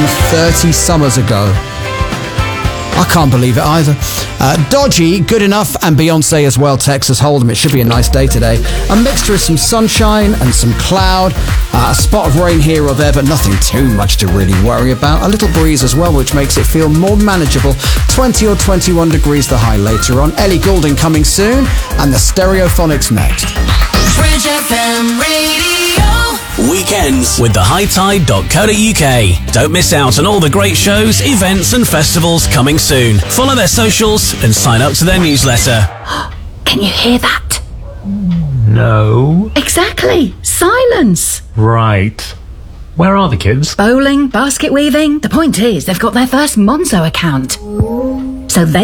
30 summers ago. I can't believe it either. Dodgy, Good Enough, and Beyonce as well, Texas Hold'em. It should be a nice day today. A mixture of some sunshine and some cloud. A spot of rain here or there, but nothing too much to really worry about. A little breeze as well, which makes it feel more manageable. 20 or 21 degrees the high later on. Ellie Goulding coming soon, and the Stereophonics next. Bridge FM Radio. Weekends with theHighTide.co.uk. Don't miss out on all the great shows, events and festivals coming soon. Follow their socials and sign up to their newsletter. Can you hear that? No. Exactly. Silence. Right. Where are the kids? Bowling, basket weaving. The point is, they've got their first Monzo account. So they